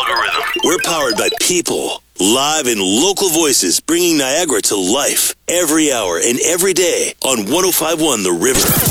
Algorithm. We're powered by people. Live and local voices bringing Niagara to life every hour and every day on 105.1 The River.